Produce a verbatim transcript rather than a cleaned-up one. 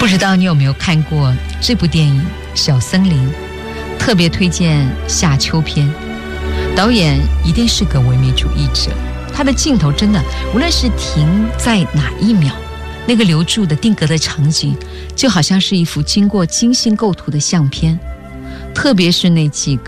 知道你有没有看过这部电影《小森林》，特别推荐夏秋篇。导演一定是个唯美主义者，他的镜头真的无论是停在哪一秒，那个留住的定格的场景就好像是一幅经过精心构图的相片，特别是那几个